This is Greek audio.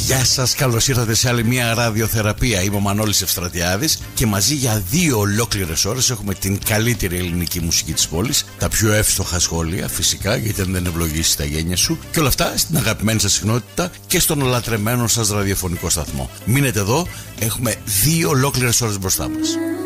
Γεια σας, καλώς ήρθατε σε άλλη μια ραδιοθεραπεία. Είμαι ο Μανώλης Ευστρατιάδης και μαζί για 2 ολόκληρες ώρες έχουμε την καλύτερη ελληνική μουσική της πόλης, τα πιο εύστοχα σχόλια φυσικά, γιατί αν δεν ευλογήσει τα γένια σου, και όλα αυτά στην αγαπημένη σας συχνότητα και στον ολατρεμένο σας ραδιοφωνικό σταθμό. Μείνετε εδώ, έχουμε 2 ολόκληρες ώρες μπροστά μας.